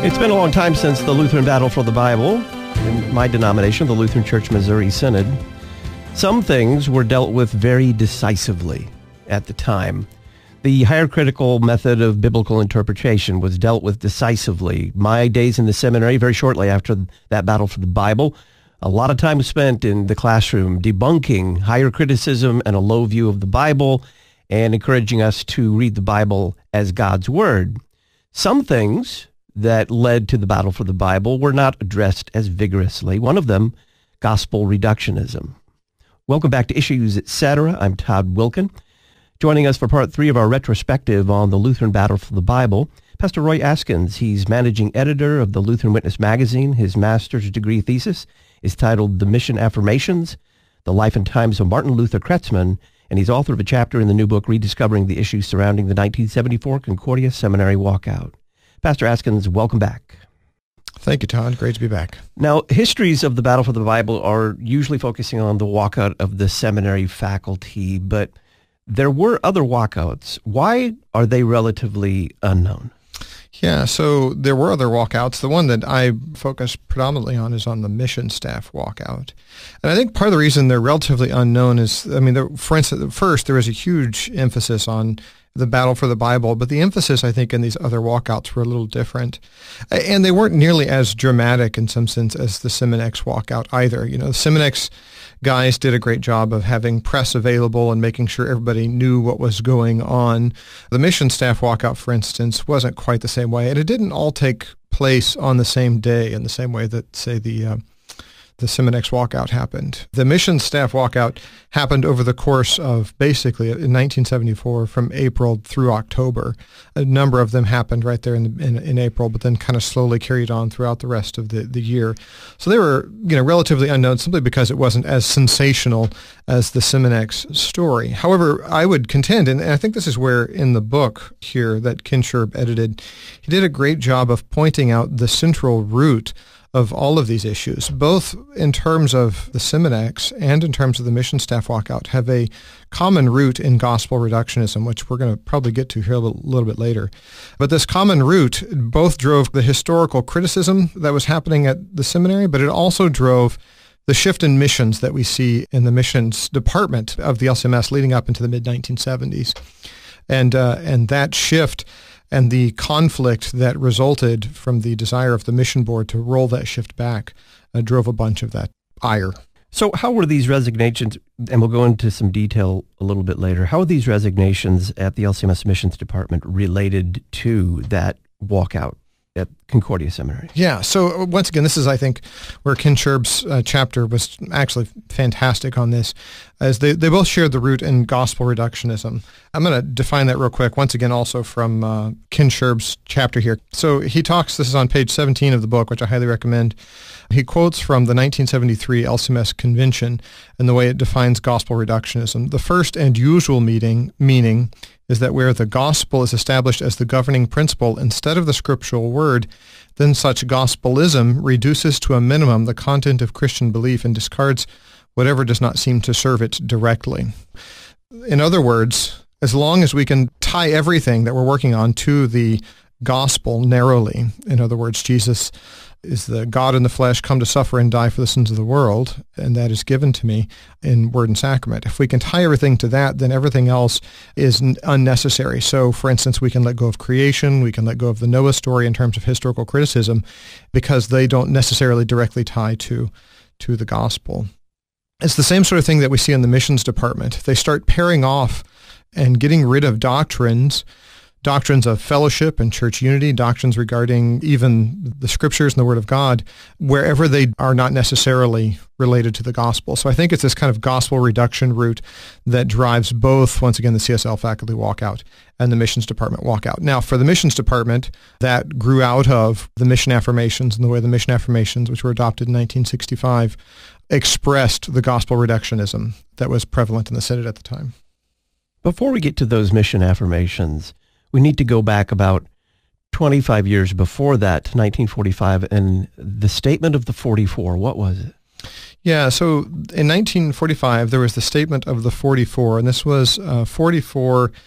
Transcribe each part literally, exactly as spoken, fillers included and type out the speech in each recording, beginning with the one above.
It's been a long time since the Lutheran Battle for the Bible. In my denomination, the Lutheran Church Missouri Synod, some things were dealt with very decisively at the time. The hierarchical method of biblical interpretation was dealt with decisively. My days in the seminary, very shortly after that battle for the Bible, a lot of time was spent in the classroom debunking higher criticism and a low view of the Bible and encouraging us to read the Bible as God's Word. Some things that led to the battle for the Bible were not addressed as vigorously. One of them, gospel reductionism. Welcome back to Issues, et cetera. I'm Todd Wilken. Joining us for part three of our retrospective on the Lutheran Battle for the Bible, Pastor Roy Askins. He's managing editor of the Lutheran Witness magazine. His master's degree thesis is titled The Mission Affirmations, The Life and Times of Martin Luther Kretzmann, and he's author of a chapter in the new book, Rediscovering the Issues Surrounding the nineteen seventy-four Concordia Seminary Walkout. Pastor Askins, welcome back. Thank you, Todd. Great to be back. Now, histories of the Battle for the Bible are usually focusing on the walkout of the seminary faculty, but there were other walkouts. Why are they relatively unknown? Yeah, so there were other walkouts. The one that I focus predominantly on is on the mission staff walkout. And I think part of the reason they're relatively unknown is, I mean, for instance, first, there was a huge emphasis on the battle for the Bible, but the emphasis, I think, in these other walkouts were a little different. And they weren't nearly as dramatic in some sense as the Seminex walkout either. You know, the Seminex guys did a great job of having press available and making sure everybody knew what was going on. The mission staff walkout, for instance, wasn't quite the same way, and it didn't all take place on the same day in the same way that, say, the uh, the Seminex walkout happened. The mission staff walkout happened over the course of basically in nineteen seventy-four from April through October. A number of them happened right there in, the, in in April, but then kind of slowly carried on throughout the rest of the, the year. So they were, you know, relatively unknown simply because it wasn't as sensational as the Seminex story. However, I would contend, and I think this is where in the book here that Ken Scherb edited, he did a great job of pointing out the central root of all of these issues, both in terms of the Seminex and in terms of the mission staff walkout, have a common root in gospel reductionism, which we're going to probably get to here a little, little bit later. But this common root both drove the historical criticism that was happening at the seminary, but it also drove the shift in missions that we see in the missions department of the L C M S leading up into the mid nineteen seventies. And, uh, and that shift and the conflict that resulted from the desire of the mission board to roll that shift back uh, drove a bunch of that ire. So how were these resignations, and we'll go into some detail a little bit later, how are these resignations at the L C M S Missions Department related to that walkout at Concordia Seminary? Yeah, so once again, this is, I think, where Ken Scherb's uh, chapter was actually fantastic on this, as they, they both shared the root in gospel reductionism. I'm going to define that real quick, once again, also from uh, Ken Scherb's chapter here. So he talks, this is on page seventeen of the book, which I highly recommend. He quotes from the nineteen seventy-three L C M S Convention and the way it defines gospel reductionism. The first and usual meaning, meaning is that where the gospel is established as the governing principle instead of the scriptural word, then such gospelism reduces to a minimum the content of Christian belief and discards whatever does not seem to serve it directly. In other words, as long as we can tie everything that we're working on to the gospel narrowly, in other words, Jesus is the God in the flesh, come to suffer and die for the sins of the world, and that is given to me in word and sacrament. If we can tie everything to that, then everything else is n- unnecessary. So, for instance, we can let go of creation, we can let go of the Noah story in terms of historical criticism, because they don't necessarily directly tie to, to the gospel. It's the same sort of thing that we see in the missions department. They start pairing off and getting rid of doctrines doctrines of fellowship and church unity, doctrines regarding even the scriptures and the Word of God, wherever they are not necessarily related to the gospel. So I think it's this kind of gospel reduction route that drives both, once again, the C S L faculty walkout and the missions department walkout. Now, for the missions department, that grew out of the mission affirmations and the way the mission affirmations, which were adopted in nineteen sixty-five, expressed the gospel reductionism that was prevalent in the Synod at the time. Before we get to those mission affirmations, we need to go back about twenty-five years before that, to nineteen forty-five, and the Statement of the forty-four. What was it? Yeah, so in nineteen forty-five, there was the Statement of the forty-four, and this was uh, forty-four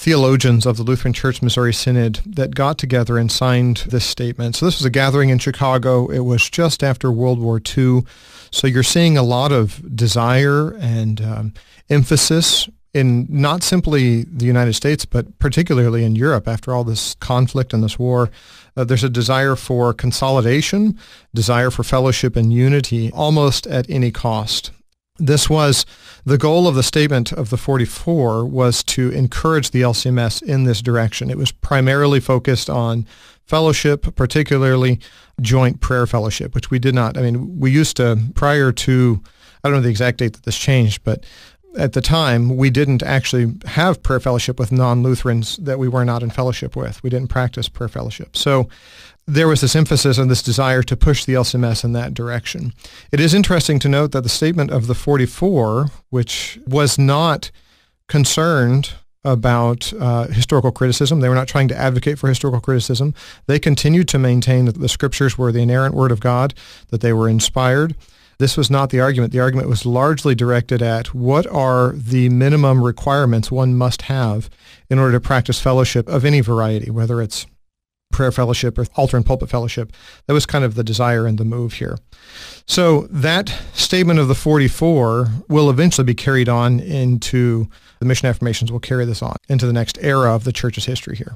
theologians of the Lutheran Church Missouri Synod that got together and signed this statement. So this was a gathering in Chicago. It was just after World War Two. So you're seeing a lot of desire and um, emphasis in not simply the United States, but particularly in Europe after all this conflict and this war. Uh, there's a desire for consolidation, desire for fellowship and unity, almost at any cost. This was the goal of the statement of the forty-four, was to encourage the L C M S in this direction. It was primarily focused on fellowship, particularly joint prayer fellowship, which we did not. I mean, we used to, prior to, I don't know the exact date that this changed, but at the time, we didn't actually have prayer fellowship with non-Lutherans that we were not in fellowship with. We didn't practice prayer fellowship. So there was this emphasis on this desire to push the L C M S in that direction. It is interesting to note that the statement of the forty-four, which was not concerned about uh, historical criticism, they were not trying to advocate for historical criticism. They continued to maintain that the Scriptures were the inerrant Word of God, that they were inspired. This was not the argument. The argument was largely directed at what are the minimum requirements one must have in order to practice fellowship of any variety, whether it's prayer fellowship or altar and pulpit fellowship. That was kind of the desire and the move here. So that statement of the forty-four will eventually be carried on into the mission affirmations. Will carry this on into the next era of the church's history here.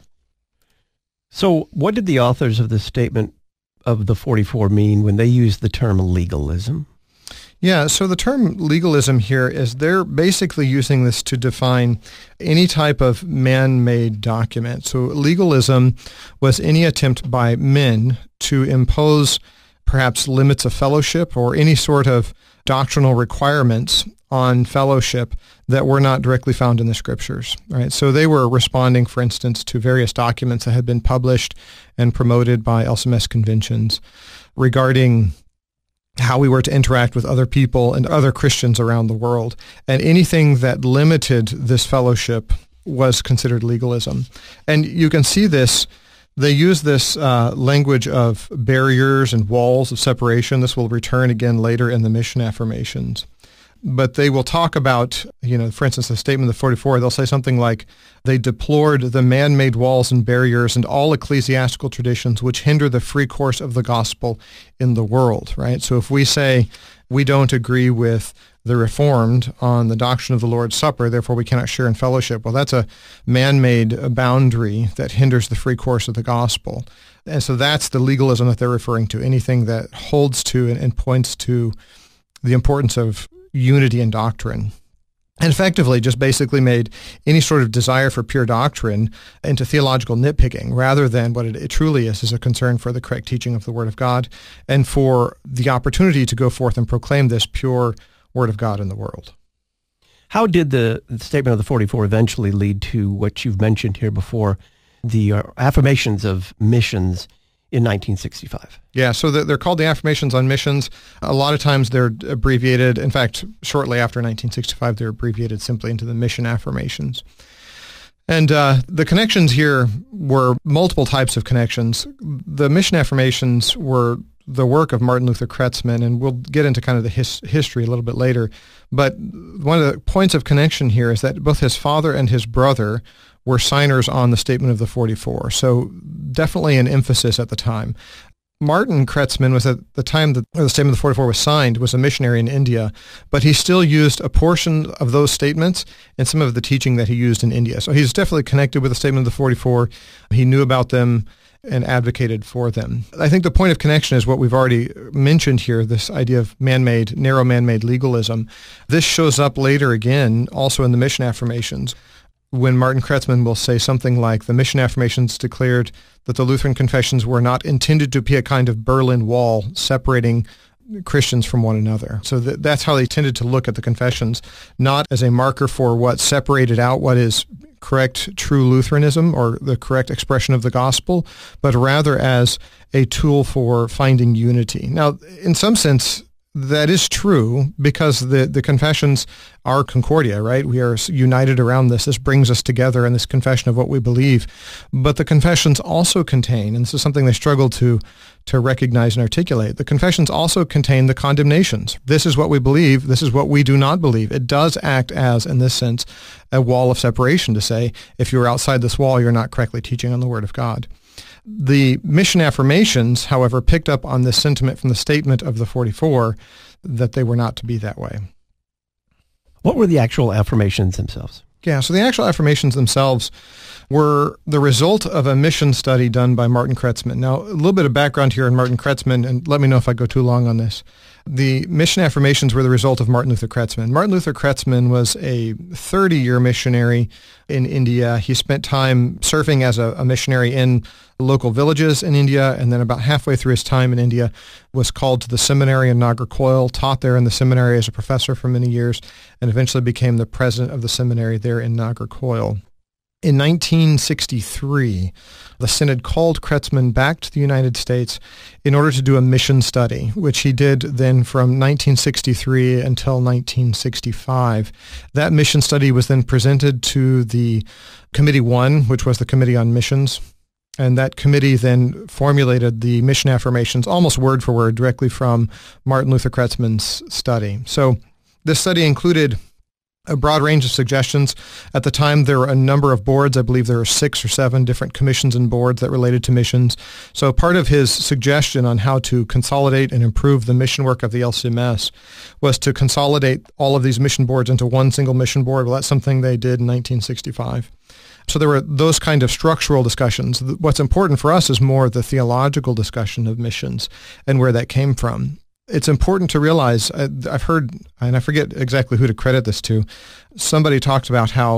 So what did the authors of the statement of the forty-four mean when they used the term legalism? Yeah, so the term legalism here is they're basically using this to define any type of man-made document. So legalism was any attempt by men to impose perhaps limits of fellowship or any sort of doctrinal requirements on fellowship that were not directly found in the Scriptures. Right? So they were responding, for instance, to various documents that had been published and promoted by L C M S conventions regarding how we were to interact with other people and other Christians around the world. And anything that limited this fellowship was considered legalism. And you can see this, they use this uh, language of barriers and walls of separation. This will return again later in the mission affirmations. But they will talk about, you know, for instance, the statement of the forty-four, they'll say something like, they deplored the man-made walls and barriers and all ecclesiastical traditions which hinder the free course of the gospel in the world, right? So if we say we don't agree with the Reformed on the doctrine of the Lord's Supper, therefore we cannot share in fellowship, well, that's a man-made boundary that hinders the free course of the gospel. And so that's the legalism that they're referring to, anything that holds to and, and points to the importance of unity in doctrine, and effectively just basically made any sort of desire for pure doctrine into theological nitpicking rather than what it, it truly is, is a concern for the correct teaching of the Word of God and for the opportunity to go forth and proclaim this pure Word of God in the world. How did the, the statement of the forty-four eventually lead to what you've mentioned here before, the uh, affirmations of missions in nineteen sixty-five? Yeah, so they're called the Affirmations on Missions. A lot of times they're abbreviated. In fact, shortly after nineteen sixty-five, they're abbreviated simply into the Mission Affirmations. And uh, the connections here were multiple types of connections. The Mission Affirmations were the work of Martin Luther Kretzmann, and we'll get into kind of the his, history a little bit later. But one of the points of connection here is that both his father and his brother were signers on the Statement of the forty-four. So definitely an emphasis at the time. Martin Kretzmann was at the time that the Statement of the forty-four was signed, was a missionary in India, but he still used a portion of those statements and some of the teaching that he used in India. So he's definitely connected with the Statement of the forty-four. He knew about them and advocated for them. I think the point of connection is what we've already mentioned here, this idea of man-made, narrow man-made legalism. This shows up later again, also in the Mission Affirmations, when Martin Kretzmann will say something like, the Mission Affirmations declared that the Lutheran confessions were not intended to be a kind of Berlin Wall separating Christians from one another. So th- that's how they tended to look at the confessions, not as a marker for what separated out what is correct, true Lutheranism or the correct expression of the gospel, but rather as a tool for finding unity. Now, in some sense, That is true because the, the confessions are concordia, right? We are united around this. This brings us together in this confession of what we believe. But the confessions also contain, and this is something they struggle to, to recognize and articulate, the confessions also contain the condemnations. This is what we believe. This is what we do not believe. It does act as, in this sense, a wall of separation to say, if you're outside this wall, you're not correctly teaching on the Word of God. The mission affirmations, however, picked up on this sentiment from the statement of the forty-four that they were not to be that way. What were the actual affirmations themselves? Yeah, so the actual affirmations themselves were the result of a mission study done by Martin Kretzmann. Now, a little bit of background here on Martin Kretzmann, and let me know if I go too long on this. The mission affirmations were the result of Martin Luther Kretzmann. Martin Luther Kretzmann was a thirty-year missionary in India. He spent time serving as a, a missionary in local villages in India, and then about halfway through his time in India was called to the seminary in Nagarcoil, taught there in the seminary as a professor for many years, and eventually became the president of the seminary there in Nagarcoil. In nineteen sixty-three, the Synod called Kretzmann back to the United States in order to do a mission study, which he did then from nineteen sixty-three until nineteen sixty-five. That mission study was then presented to the Committee One, which was the Committee on Missions, and that committee then formulated the mission affirmations almost word for word directly from Martin Luther Kretzmann's study. So this study included a broad range of suggestions. At the time, there were a number of boards. I believe there were six or seven different commissions and boards that related to missions. So part of his suggestion on how to consolidate and improve the mission work of the L C M S was to consolidate all of these mission boards into one single mission board. Well, that's something they did in nineteen sixty-five. So there were those kind of structural discussions. What's important for us is more the theological discussion of missions and where that came from. It's important to realize, I've heard, and I forget exactly who to credit this to, somebody talked about how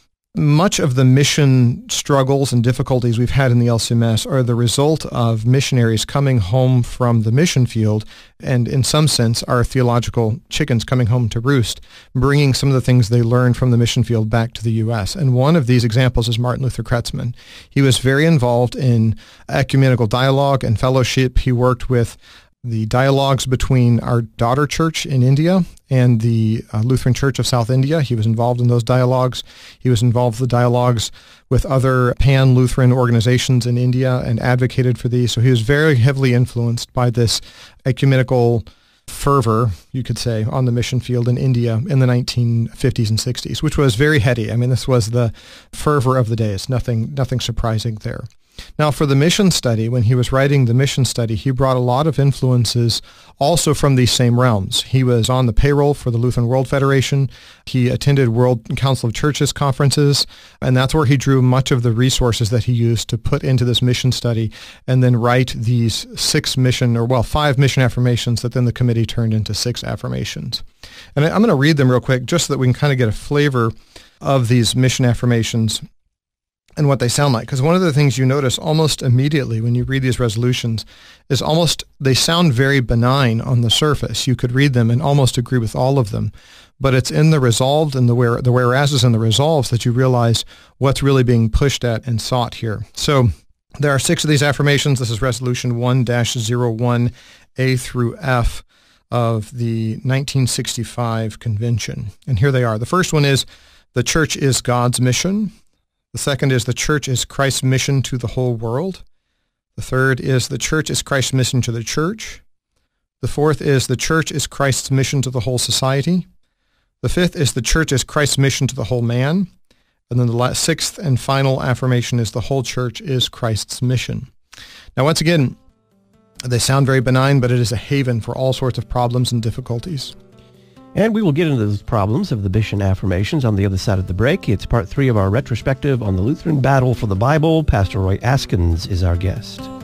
much of the mission struggles and difficulties we've had in the L C M S are the result of missionaries coming home from the mission field, and in some sense our theological chickens coming home to roost, bringing some of the things they learned from the mission field back to the U S. And one of these examples is Martin Luther Kretzmann. He was very involved in ecumenical dialogue and fellowship. He worked with the dialogues between our daughter church in India and the uh, Lutheran Church of South India. He was involved in those dialogues. He was involved in the dialogues with other pan-Lutheran organizations in India and advocated for these. So he was very heavily influenced by this ecumenical fervor, you could say, on the mission field in India in the nineteen fifties and sixties, which was very heady. I mean, this was the fervor of the days. Nothing, nothing surprising there. Now, for the mission study, when he was writing the mission study, he brought a lot of influences also from these same realms. He was on the payroll for the Lutheran World Federation. He attended World Council of Churches conferences, and that's where he drew much of the resources that he used to put into this mission study and then write these six mission, or well, five mission affirmations that then the committee turned into six affirmations. And I'm going to read them real quick just so that we can kind of get a flavor of these mission affirmations and what they sound like. Because one of the things you notice almost immediately when you read these resolutions is almost, they sound very benign on the surface. You could read them and almost agree with all of them. But it's in the resolved and the where the whereases and the resolves that you realize what's really being pushed at and sought here. So there are six of these affirmations. This is resolution one dash zero one A through F of the nineteen sixty-five convention. And here they are. The first one is, the church is God's mission. The second is, the church is Christ's mission to the whole world. The third is, the church is Christ's mission to the church. The fourth is, the church is Christ's mission to the whole society. The fifth is, the church is Christ's mission to the whole man. And then the last, sixth and final affirmation is, the whole church is Christ's mission. Now, once again, they sound very benign, but it is a haven for all sorts of problems and difficulties. And we will get into those problems of the mission affirmations on the other side of the break. It's part three of our retrospective on the Lutheran battle for the Bible. Pastor Roy Askins is our guest.